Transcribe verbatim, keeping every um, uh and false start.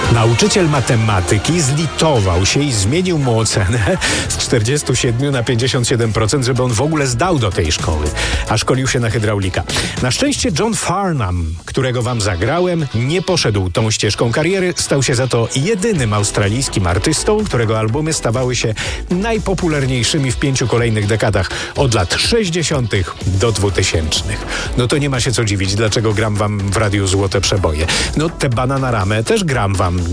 Nauczyciel matematyki zlitował się i zmienił mu ocenę z czterdziestu siedmiu na pięćdziesiąt siedem procent, żeby on w ogóle zdał do tej szkoły, a szkolił się na hydraulika. Na szczęście John Farnham, którego wam zagrałem, nie poszedł tą ścieżką kariery, stał się za to jedynym australijskim artystą, którego albumy stawały się najpopularniejszymi w pięciu kolejnych dekadach, od lat sześćdziesiątych do dwutysięcznych. No to nie ma się co dziwić, dlaczego gram wam w radiu Złote Przeboje. No tę Bananaramę też gram wam